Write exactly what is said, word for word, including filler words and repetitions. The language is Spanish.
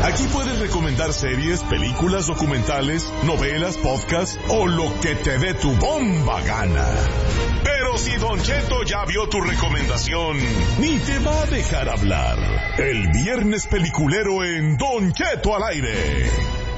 Aquí puedes recomendar series, películas, documentales, novelas, podcasts o lo que te dé tu bomba gana. Pero si Don Cheto ya vio tu recomendación, ni te va a dejar hablar. El viernes peliculero en Don Cheto al aire.